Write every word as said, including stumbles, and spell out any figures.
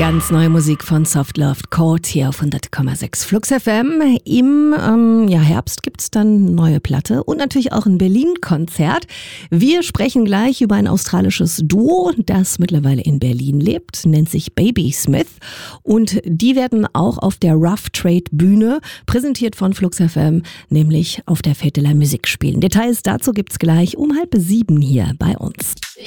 Ganz neue Musik von Soft Loved Chord hier auf hundert Komma sechs Flux F M. Im ähm, ja, Herbst gibt's dann eine neue Platte und natürlich auch ein Berlin-Konzert. Wir sprechen gleich über ein australisches Duo, das mittlerweile in Berlin lebt, nennt sich Baby Smith. Und die werden auch auf der Rough Trade Bühne, präsentiert von Flux F M, nämlich auf der Fête de la Musique spielen. Details dazu gibt's gleich um halb sieben hier bei uns.